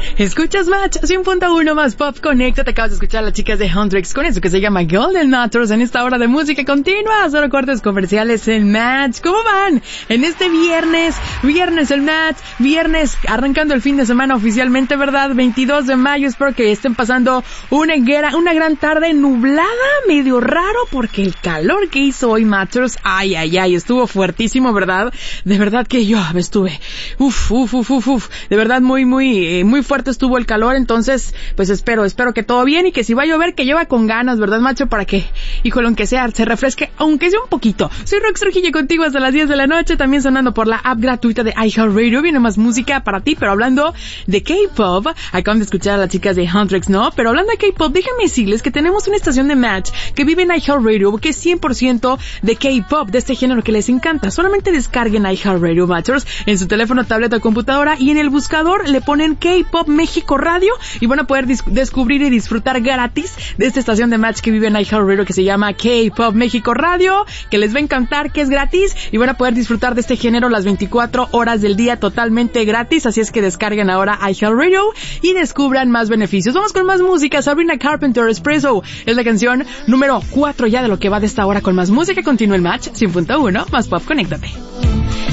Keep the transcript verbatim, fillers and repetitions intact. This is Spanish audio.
Escuchas Match cien punto uno más Pop Connecta. Te acabas de escuchar a las chicas de Huntrix con eso que se llama Golden Matters en esta hora de música continua. Solo cortes comerciales en Match. ¿Cómo van? En este viernes, viernes el Match, viernes arrancando el fin de semana oficialmente, ¿verdad? veintidós de mayo. Espero que estén pasando una, guerra, una gran tarde nublada, medio raro, porque el calor que hizo hoy Matters, ay, ay, ay, estuvo fuertísimo, ¿verdad? De verdad que yo me estuve, uf, uf, uf, uf, uf, de verdad muy, muy, eh, muy fuerte estuvo el calor. Entonces, pues espero, espero que todo bien y que si va a llover, que llueva con ganas, ¿verdad, macho? Para que, híjole, aunque sea, se refresque, aunque sea un poquito. Soy Rox Trujillo contigo hasta las diez de la noche, también sonando por la app gratuita de iHeartRadio. Viene más música para ti, pero hablando de K-pop, acaban de escuchar a las chicas de Huntrix, ¿no? Pero hablando de K-pop, déjenme decirles que tenemos una estación de Match que vive en iHeartRadio, que es cien por ciento de K-pop, de este género que les encanta. Solamente descarguen iHeartRadio Matchers en su teléfono, tableta o computadora y en el buscador le ponen K-pop México Radio y van a poder dis- descubrir y disfrutar gratis de esta estación de Match que vive en iHeartRadio que se llama K-pop México Radio, que les va a encantar, que es gratis y van a poder disfrutar de este género las veinticuatro horas del día totalmente gratis. Así es que descarguen ahora iHeartRadio y descubran más beneficios. Vamos con más música. Sabrina Carpenter, Espresso es la canción número cuatro ya de lo que va de esta hora con más música. Continúa el Match cien punto uno más Pop, conéctate.